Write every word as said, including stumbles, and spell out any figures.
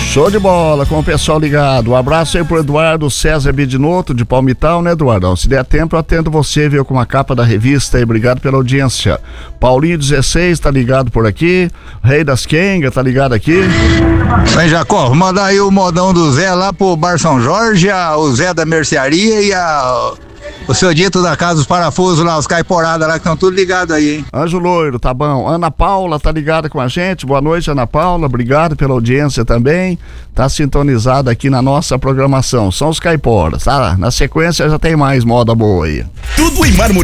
Show de bola, com o pessoal ligado. Um abraço aí pro Eduardo César Bidinotto, de Palmital, né, Eduardão? Se der tempo, eu atendo você, viu, com uma capa da revista aí. Obrigado pela audiência. Paulinho dezesseis tá ligado por aqui. Rei das Quengas tá ligado aqui. Vem, Jacó, mandar aí o modão do Zé lá pro Bar São Jorge, a, o Zé da Mercearia e a... o seu dito da Casa dos Parafusos lá, os caiporadas lá que estão tudo ligados aí, hein? Anjo Loiro, tá bom. Ana Paula tá ligada com a gente. Boa noite, Ana Paula. Obrigado pela audiência também. Tá sintonizada aqui na nossa programação. São os caiporas, tá? Na sequência já tem mais moda boa aí. Tudo em mármore.